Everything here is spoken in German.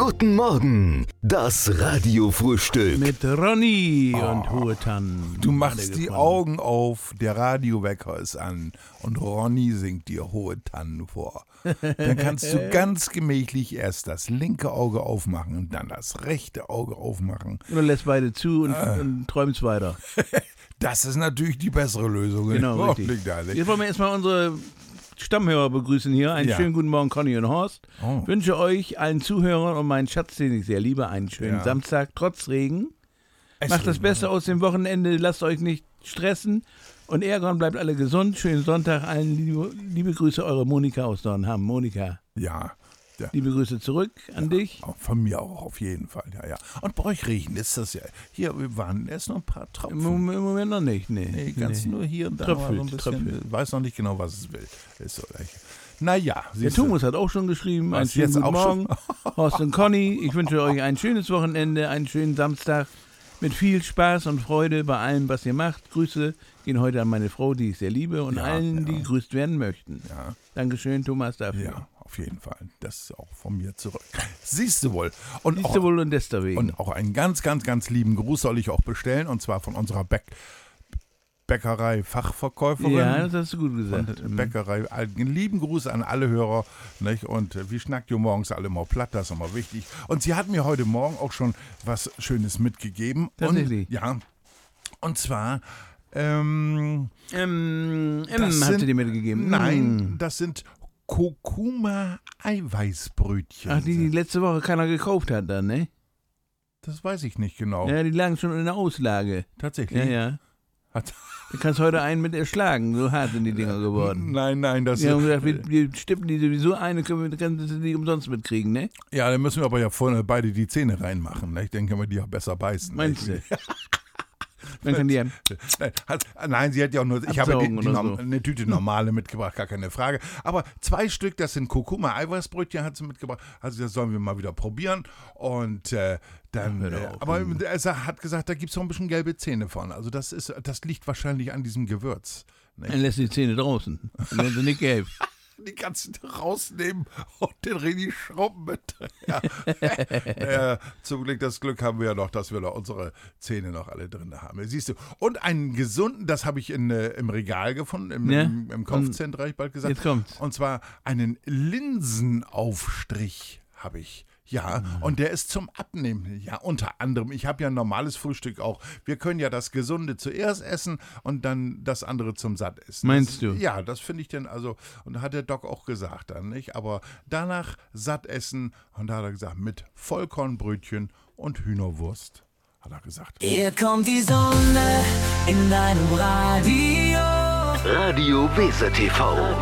Guten Morgen, das Radiofrühstück. Mit Ronny und Hohe Tannen. Du machst die Augen auf, der Radiowecker ist an und Ronny singt dir Hohe Tannen vor. Dann kannst du ganz gemächlich erst das linke Auge aufmachen und dann das rechte Auge aufmachen. Du lässt beide zu und träumst weiter. Das ist natürlich die bessere Lösung. Genau, richtig. Jetzt wollen wir erstmal unsere Stammhörer begrüßen hier. Einen schönen guten Morgen, Conny und Horst. Oh. Wünsche euch, allen Zuhörern und meinen Schatz, den ich sehr liebe, einen schönen Samstag, trotz Regen. Macht das Beste aus dem Wochenende, lasst euch nicht stressen und ärgern, bleibt alle gesund. Schönen Sonntag, allen liebe Grüße, eure Monika aus Dornham. Monika, Ja. liebe Grüße zurück an dich. Auch von mir auch, auf jeden Fall, ja. Und bei euch riechen ist das ja. Hier, wir waren erst noch ein paar Tropfen. Im Moment noch nicht, Nee, ganz nur hier und da Tröpfelt, mal so ein bisschen. tröpfelt. Weiß noch nicht genau, was es will. Ist so, naja, Der Thomas hat auch schon geschrieben, einen Was, schönen jetzt guten auch Morgen. Horst und Conny, ich wünsche euch ein schönes Wochenende, einen schönen Samstag mit viel Spaß und Freude bei allem, was ihr macht. Grüße gehen heute an meine Frau, die ich sehr liebe, und allen, die gegrüßt werden möchten. Ja. Dankeschön, Thomas, dafür. Ja, auf jeden Fall. Das ist auch von mir zurück. Siehst du wohl. Und Siehst du wohl und deswegen. Und auch einen ganz, ganz, ganz lieben Gruß soll ich auch bestellen, und zwar von unserer Bäckerei-Fachverkäuferin. Ja, das hast du gut gesagt. Und Bäckerei, einen lieben Gruß an alle Hörer. Nicht? Und wie schnackt ihr morgens alle mal platt, das ist immer wichtig. Und sie hat mir heute Morgen auch schon was Schönes mitgegeben. Tatsächlich? Und zwar das hat sie dir mitgegeben? Nein, das sind Kurkuma-Eiweißbrötchen. Ach, die letzte Woche keiner gekauft hat dann, ne? Das weiß ich nicht genau. Ja, die lagen schon in der Auslage. Tatsächlich? Ja. Hat- Du kannst heute einen mit erschlagen, so hart sind die Dinger geworden. Nein, das Wir haben gesagt, wir stippen die sowieso ein, können sie die umsonst mitkriegen, ne? Ja, dann müssen wir aber ja vorne beide die Zähne reinmachen. Ne? Ich denke, wir die auch besser beißen. Meinst du? Dann kann die Nein, sie hat ja auch nur, ich habe Absaugen oder so. eine Tüte normale mitgebracht, gar keine Frage. Aber 2 Stück, das sind Kurkuma-Eiweißbrötchen, hat sie mitgebracht. Also das sollen wir mal wieder probieren. Und dann, aber er hat gesagt, da gibt es noch ein bisschen gelbe Zähne von. Also das liegt wahrscheinlich an diesem Gewürz. Ne? Dann lässt die Zähne draußen. Dann werden sie nicht gelb. Die ganzen rausnehmen und den richtig schrubben mit. Zum Glück, das Glück haben wir ja noch, dass wir noch unsere Zähne noch alle drin haben. Siehst du. Und einen gesunden, das habe ich im Regal gefunden, im Kopfzentrum, habe ich bald gesagt. Jetzt kommt's. Und zwar einen Linsenaufstrich habe ich. Ja, und der ist zum Abnehmen. Ja, unter anderem. Ich habe ja ein normales Frühstück auch. Wir können ja das Gesunde zuerst essen und dann das andere zum Sattessen. Meinst du? Ja, das finde ich denn, also, und da hat der Doc auch gesagt dann, nicht? Aber danach satt essen, und da hat er gesagt, mit Vollkornbrötchen und Hühnerwurst, hat er gesagt. Hier kommt die Sonne in deinem Radio. Radio Weser TV.